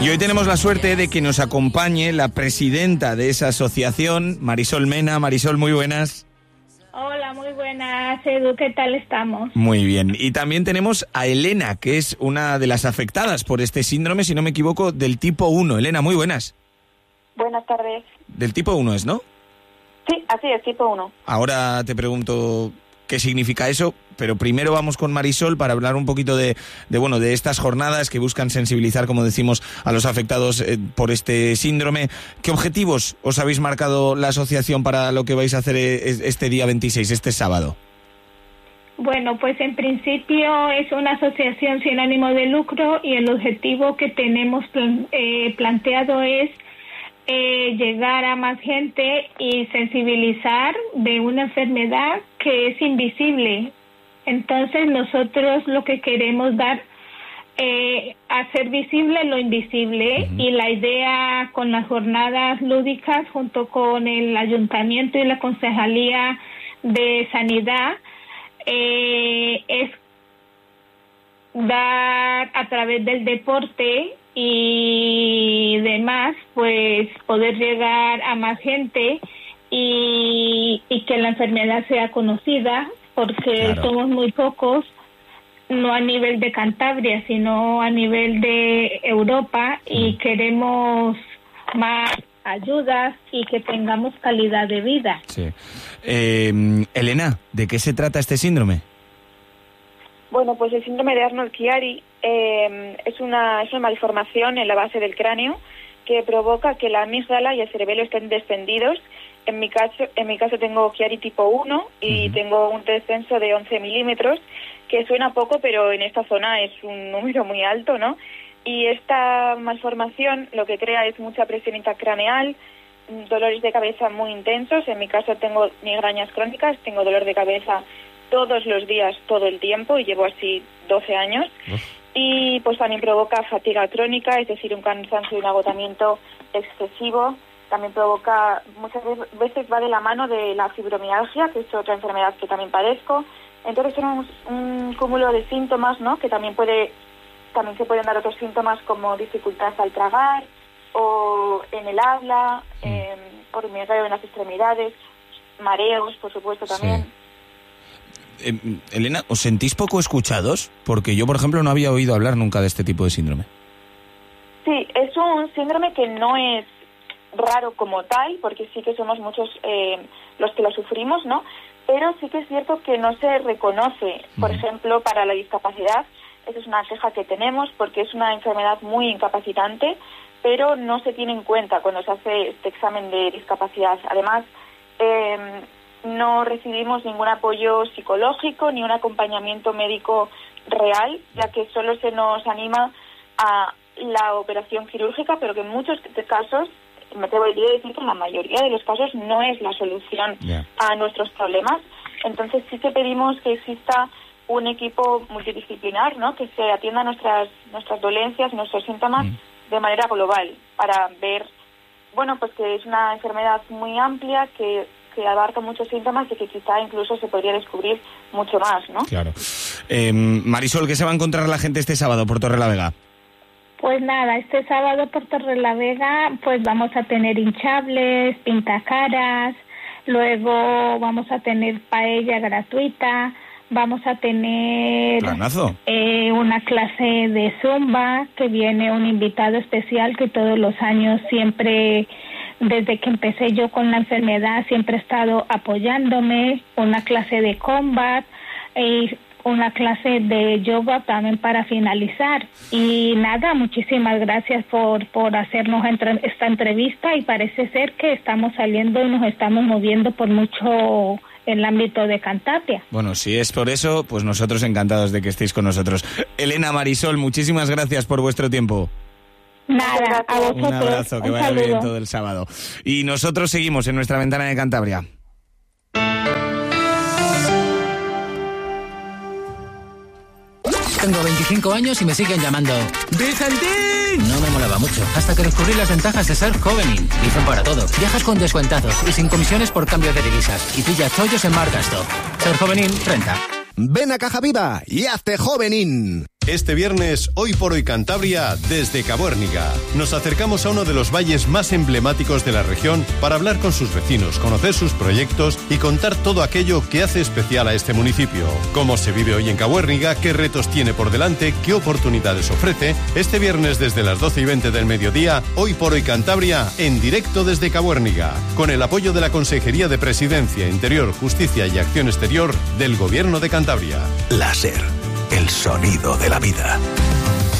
Y hoy tenemos la suerte de que nos acompañe la presidenta de esa asociación, Marisol Mena. Marisol, muy buenas. Hola, muy buenas, Edu, ¿qué tal estamos? Muy bien. Y también tenemos a Elena, que es una de las afectadas por este síndrome, si no me equivoco, del tipo 1. Elena, muy buenas. Buenas tardes. Del tipo 1 es, ¿no? Sí, así es, tipo 1. Ahora te pregunto qué significa eso, pero primero vamos con Marisol para hablar un poquito de estas jornadas que buscan sensibilizar, como decimos, a los afectados por este síndrome. ¿Qué objetivos os habéis marcado la asociación para lo que vais a hacer este día 26, este sábado? Bueno, pues en principio es una asociación sin ánimo de lucro y el objetivo que tenemos planteado es llegar a más gente y sensibilizar de una enfermedad que es invisible. Entonces nosotros lo que queremos dar, hacer visible lo invisible. Uh-huh. Y la idea con las jornadas lúdicas junto con el ayuntamiento y la concejalía de sanidad es dar a través del deporte y demás, pues poder llegar a más gente y que la enfermedad sea conocida, porque claro, somos muy pocos, no a nivel de Cantabria, sino a nivel de Europa, y queremos más ayudas y que tengamos calidad de vida. Sí. Elena, ¿de qué se trata este síndrome? Bueno, pues el síndrome de Arnold-Chiari es una malformación en la base del cráneo que provoca que la amígdala y el cerebelo estén descendidos. En mi caso tengo Chiari tipo 1 y tengo un descenso de 11 milímetros, que suena poco, pero en esta zona es un número muy alto, ¿no? Y esta malformación lo que crea es mucha presión intracraneal, dolores de cabeza muy intensos. En mi caso tengo migrañas crónicas, tengo dolor de cabeza todos los días, todo el tiempo, y llevo así 12 años. Y pues también provoca fatiga crónica, es decir, un cansancio y un agotamiento excesivo. También provoca, muchas veces va de la mano de la fibromialgia, que es otra enfermedad que también padezco. Entonces tenemos un cúmulo de síntomas, ¿no? Que también se pueden dar otros síntomas como dificultad al tragar o en el habla, hormigueo en las extremidades, mareos, por supuesto, también. Sí. Elena, ¿os sentís poco escuchados? Porque yo, por ejemplo, no había oído hablar nunca de este tipo de síndrome. Sí, es un síndrome que no es raro como tal, porque sí que somos muchos los que lo sufrimos, ¿no? Pero sí que es cierto que no se reconoce, por ejemplo, para la discapacidad. Esa es una queja que tenemos porque es una enfermedad muy incapacitante, pero no se tiene en cuenta cuando se hace este examen de discapacidad. Además, no recibimos ningún apoyo psicológico ni un acompañamiento médico real, ya que solo se nos anima a la operación quirúrgica, pero que en muchos casos, me atrevo a decir que en la mayoría de los casos no es la solución a nuestros problemas. Entonces sí que pedimos que exista un equipo multidisciplinar, ¿no? Que se atienda a nuestras dolencias y nuestros síntomas de manera global, para ver, bueno, pues que es una enfermedad muy amplia que abarca muchos síntomas y que quizá incluso se podría descubrir mucho más, ¿no? Claro. Marisol, ¿qué se va a encontrar la gente este sábado por Torrelavega? Pues nada, este sábado por Torrelavega pues vamos a tener hinchables, pintacaras, luego vamos a tener paella gratuita, vamos a tener una clase de zumba, que viene un invitado especial que todos los años siempre, desde que empecé yo con la enfermedad, siempre ha estado apoyándome, una clase de combat y una clase de yoga también para finalizar. Y nada, muchísimas gracias por hacernos esta entrevista, y parece ser que estamos saliendo y nos estamos moviendo por mucho el ámbito de Cantabria. Bueno, si es por eso, pues nosotros encantados de que estéis con nosotros. Elena, Marisol, muchísimas gracias por vuestro tiempo. Nada, a vosotros. Un abrazo, que vaya bien todo el sábado. Y nosotros seguimos en nuestra ventana de Cantabria. Tengo 25 años y me siguen llamando ¡Vicentín! No me molaba mucho, hasta que descubrí las ventajas de ser Jovenin. Dicen para todo. Viajas con descuentados y sin comisiones por cambio de divisas. Y pilla chollos en Margasto. Ser Jovenin, renta. Ven a Caja Viva y hazte Jovenin. Este viernes, Hoy por Hoy Cantabria, desde Cabuérniga. Nos acercamos a uno de los valles más emblemáticos de la región para hablar con sus vecinos, conocer sus proyectos y contar todo aquello que hace especial a este municipio. Cómo se vive hoy en Cabuérniga, qué retos tiene por delante, qué oportunidades ofrece. Este viernes desde las 12:20 del mediodía, Hoy por Hoy Cantabria, en directo desde Cabuérniga, con el apoyo de la Consejería de Presidencia, Interior, Justicia y Acción Exterior del Gobierno de Cantabria. Láser, el sonido de la vida.